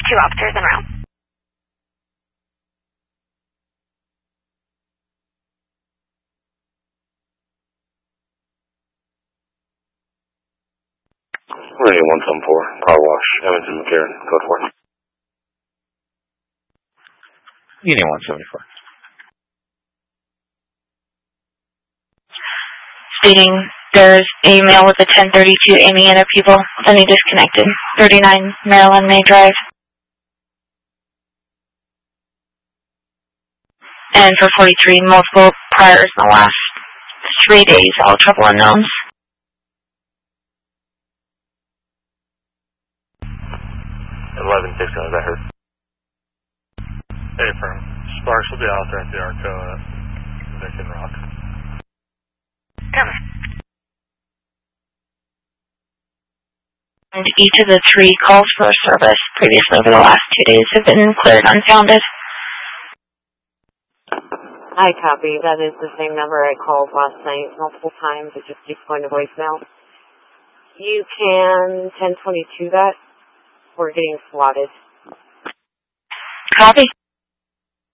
2 officers en route. Radio 174, car wash, Evanston, McCarran, code 4. Union 174. Stating there's a male with a 1032 aiming at a pupil, and he disconnected. 39 Maryland May Drive. And for 43, multiple priors in the last 3 days, all trouble unknowns. 11-6, is that her? Hey, firm. Sparks will be out there at the Arco at Vic and Rock. Come. And each of the 3 calls for service previously over the last 2 days have been cleared unfounded. I copy. That is the same number I called last night multiple times. It just keeps going to voicemail. You can 1022 that. We're getting swatted. Copy.